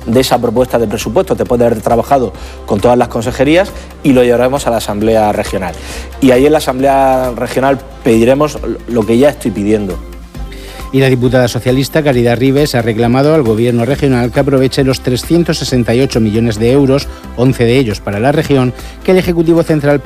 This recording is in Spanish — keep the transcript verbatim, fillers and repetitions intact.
de esa propuesta de presupuesto, después de haber trabajado con todas las consejerías, y lo llevaremos a la Asamblea Regional. Y ahí en la Asamblea Regional pediremos lo que ya estoy pidiendo. Y la diputada socialista Caridad Ribes ha reclamado al Gobierno regional que aproveche los trescientos sesenta y ocho millones de euros, once de ellos para la región, que el Ejecutivo Central